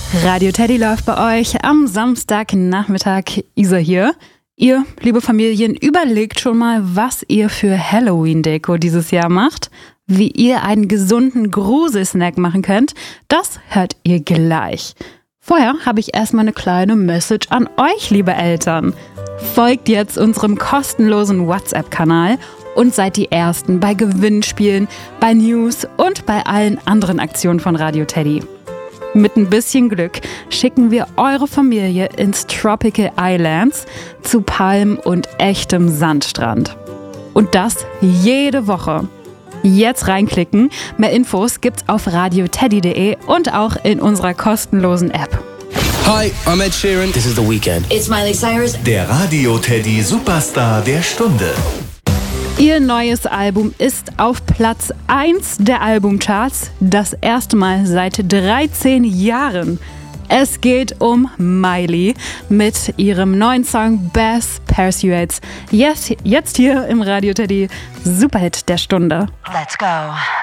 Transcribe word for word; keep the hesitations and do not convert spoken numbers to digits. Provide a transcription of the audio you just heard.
Radio Teddy läuft bei euch am Samstagnachmittag. Isa hier. Ihr, liebe Familien, überlegt schon mal, was ihr für Halloween-Deko dieses Jahr macht. Wie ihr einen gesunden Gruselsnack machen könnt, das hört ihr gleich. Vorher habe ich erstmal eine kleine Message an euch, liebe Eltern. Folgt jetzt unserem kostenlosen WhatsApp-Kanal und seid die Ersten bei Gewinnspielen, bei News und bei allen anderen Aktionen von Radio Teddy. Mit ein bisschen Glück schicken wir eure Familie ins Tropical Islands zu Palmen und echtem Sandstrand. Und das jede Woche. Jetzt reinklicken. Mehr Infos gibt's auf radioteddy punkt de und auch in unserer kostenlosen App. Hi, I'm Ed Sheeran. This is The Weeknd. It's Miley Cyrus. Der Radio Teddy Superstar der Stunde. Ihr neues Album ist auf Platz eins der Albumcharts, das erste Mal seit dreizehn Jahren. Es geht um Miley mit ihrem neuen Song Best Pursuits. Yes, jetzt hier im Radio Teddy Superhit der Stunde. Let's go.